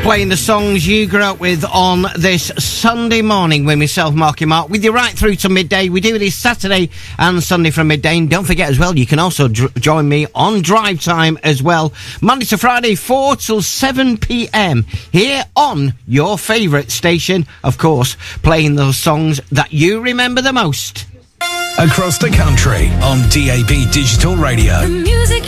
Playing the songs you grew up with on this Sunday morning with myself, Marky Mark, with you right through to midday. We do this Saturday and Sunday from midday. And don't forget as well, you can also join me on Drive Time as well, Monday to Friday, 4 till 7 p.m. here on your favourite station, of course, playing those songs that you remember the most. Across the country on DAB Digital Radio.